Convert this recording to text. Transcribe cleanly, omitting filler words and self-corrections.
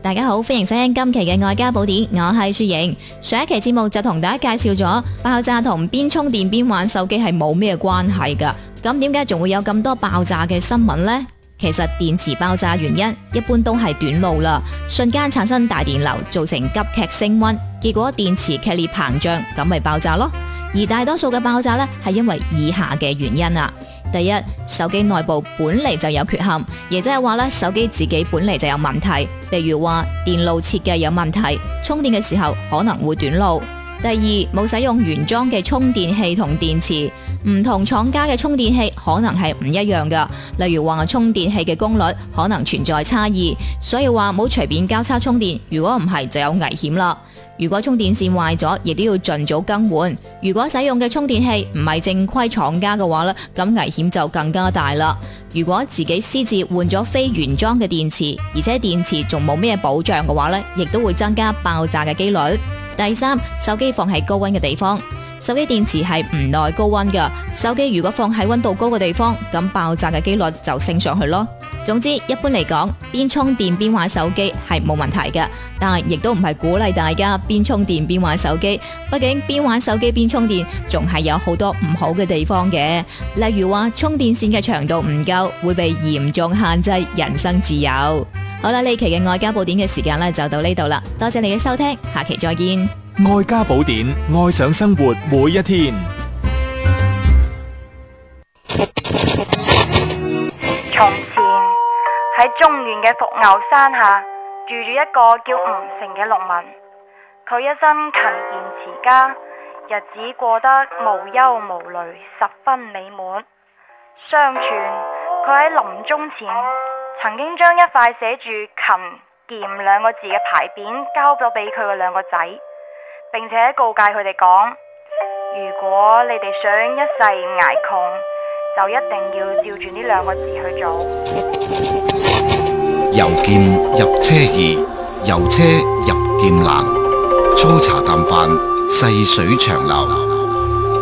大家好，歡迎收聽今期嘅愛家寶典，我係雪瑩。上一期節目就同大家介紹咗爆炸同邊充電邊玩手機係冇咩關係噶，咁點解仲會有咁多爆炸嘅新聞呢？其實電池爆炸原因一般都係短路啦，瞬間產生大電流，造成急劇升溫，結果電池劇烈膨脹，咁咪爆炸咯。而大多數嘅爆炸呢，係因為以下嘅原因啊。第一，手機內部本嚟就有缺陷，亦即係話咧，手機自己本嚟就有問題，例如話電路設計有問題，充電嘅時候可能會短路。第二，冇使用原裝嘅充電器同電池，唔同廠家嘅充電器可能係唔一樣噶，例如話充電器嘅功率可能存在差異，所以話冇隨便交叉充電，如果唔係就有危險啦。如果充電線壞咗，亦都要盡早更換。如果使用嘅充電器唔係正規廠家嘅話呢，咁危險就更加大啦。如果自己私自換咗非原裝嘅電池，而且電池仲冇咩保障嘅話呢，亦都會增加爆炸嘅機率。第三，手機放喺高溫嘅地方，手機電池係唔耐高溫㗎，手機如果放喺溫度高嘅地方，咁爆炸嘅機率就升上去咯。總之，一般嚟講，邊充電邊玩手機係冇問題嘅，但係亦都唔係鼓勵大家邊充電邊玩手機。畢竟邊玩手機邊充電，仲係有好多唔好嘅地方嘅，例如話充電線嘅長度唔夠，會被嚴重限制人身自由。好啦，呢期嘅愛家寶典嘅時間呢就到呢度啦，多謝你嘅收聽，下期再見。 愛家寶典，愛上生活每一天。 從前喺中原嘅伏牛山下住住一個叫吳成嘅農民，佢一生勤儉持家，日子過得無憂無慮，十分美滿。相傳佢喺臨終前曾經將一塊寫住勤儉兩個字嘅牌匾交咗俾佢嘅兩個仔，並且告誡佢哋講：如果你哋想一世捱窮，就一定要照住呢兩個字去做。 由儉入車易，由車入儉難。粗茶淡飯，細水長流。